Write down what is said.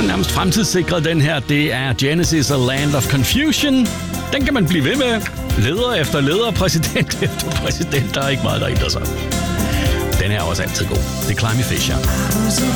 sådan nærmest fremtidssikret, den her. Det er Genesis A Land of Confusion. Den kan man blive ved med. Leder efter leder, præsident efter præsident. Der er ikke meget, der ændrer sig. Den er også altid god. Det er Climby Fisher.